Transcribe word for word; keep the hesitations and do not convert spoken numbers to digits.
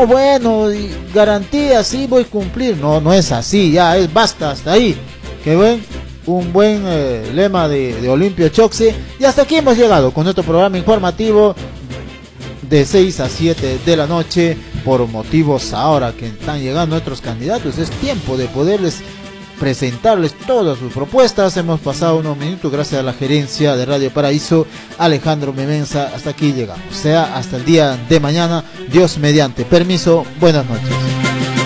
no, bueno, y garantía, sí voy a cumplir. No, no es así, ya es basta, hasta ahí. Que buen, un buen eh, lema de, de Olimpia Choxe. Y hasta aquí hemos llegado con nuestro programa informativo de seis a siete de la noche. Por motivos ahora que están llegando nuestros candidatos, es tiempo de poderles presentarles todas sus propuestas. Hemos pasado unos minutos gracias a la gerencia de Radio Paraíso, Alejandro Memenza. Hasta aquí llegamos, sea hasta el día de mañana, Dios mediante. Permiso, buenas noches.